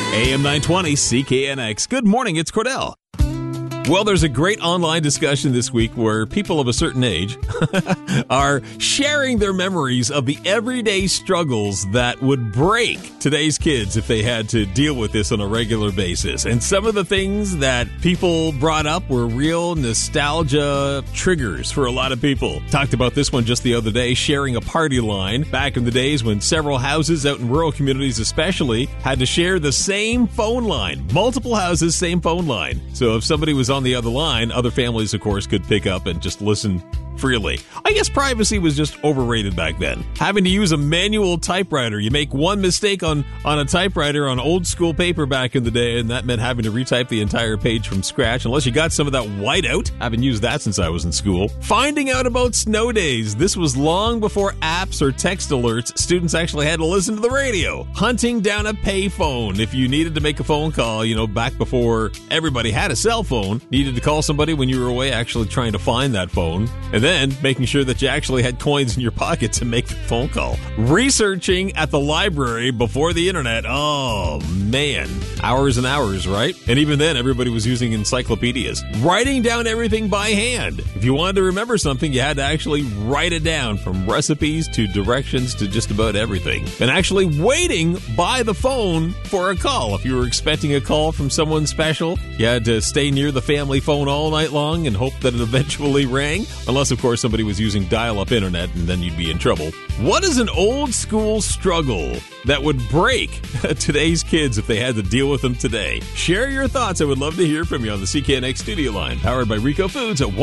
AM 920 CKNX. Good morning, it's Cordell. Well, there's a great online discussion this week where people of a certain age are sharing their memories of the everyday struggles that would break today's kids if they had to deal with this on a regular basis. And some of the things that people brought up were real nostalgia triggers for a lot of people. Talked about this one just the other day, sharing a party line. Back in the days when several houses out in rural communities especially had to share the same phone line. Multiple houses, same phone line. So if somebody was on the other line, other families, of course, could pick up and just listen freely. I guess privacy was just overrated back then. Having to use a manual typewriter. You make one mistake on a typewriter on old school paper back in the day, and that meant having to retype the entire page from scratch, unless you got some of that whiteout. I haven't used that since I was in school. Finding out about snow days. This was long before apps or text alerts. Students actually had to listen to the radio. Hunting down a payphone. If you needed to make a phone call, back before everybody had a cell phone, needed to call somebody when you were away, actually trying to find that phone. And then making sure that you actually had coins in your pocket to make the phone call. Researching at the library before the internet. Oh, man. Hours and hours, right? And even then, everybody was using encyclopedias. Writing down everything by hand. If you wanted to remember something, you had to actually write it down, from recipes to directions to just about everything. And actually waiting by the phone for a call. If you were expecting a call from someone special, you had to stay near the family phone all night long and hope that it eventually rang. Unless, of course, somebody was using dial-up internet, and then you'd be in trouble. What is an old school struggle that would break today's kids if they had to deal with them today? Share your thoughts. I would love to hear from you on the CKNX studio line, powered by Rico Foods at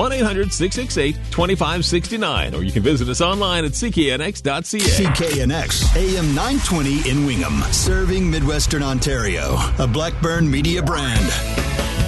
1-800-668-2569. Or you can visit us online at cknx.ca. CKNX, AM 920 in Wingham, serving Midwestern Ontario, a Blackburn Media brand.